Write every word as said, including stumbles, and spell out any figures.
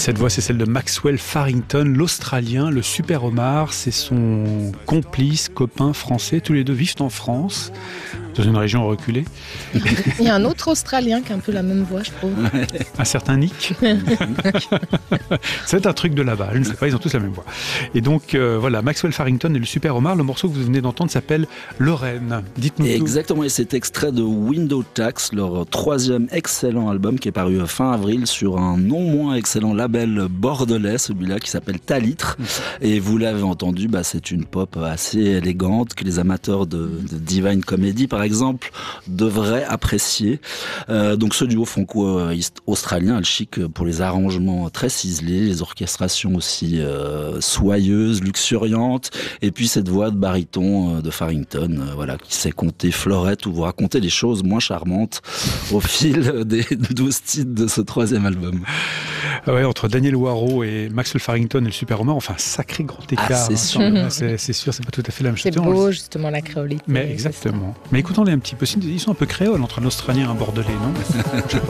Cette voix, c'est celle de Maxwell Farrington, l'Australien, le Super Homard. C'est son complice, copain français. Tous les deux vivent en France, dans une région reculée. Il y a un autre Australien qui a un peu la même voix, je trouve. Un certain Nick. C'est un truc de là-bas, je ne sais pas, ils ont tous la même voix. Et donc, euh, voilà, Maxwell Farrington et le Super Homard. Le morceau que vous venez d'entendre s'appelle Lorraine. Dites-nous tout. Exactement, et c'est extrait de Window Tax, leur troisième excellent album qui est paru fin avril sur un non moins excellent label bordelais, celui-là qui s'appelle Talitre. Et vous l'avez entendu, bah, c'est une pop assez élégante que les amateurs de, de Divine Comedy, par exemple, devraient apprécier. Euh, donc ce duo franco-australien, le chic pour les arrangements très ciselés, les orchestrations aussi euh, soyeuses, luxuriantes, et puis cette voix de baryton euh, de Farrington, euh, voilà, qui sait compter florette ou vous raconter des choses moins charmantes au fil des douze titres de ce troisième album. Ah ouais, entre Daniel Waro et Maxwell Farrington et le Super Homard, enfin, sacré grand écart. Ah, c'est sûr. Hein, c'est, c'est sûr, c'est pas tout à fait la même chose. C'est beau, justement, la créolité. Mais exactement. Mais écoutons-les un petit peu. Ils sont un peu créoles entre un Australien et un Bordelais, non? Je sais pas.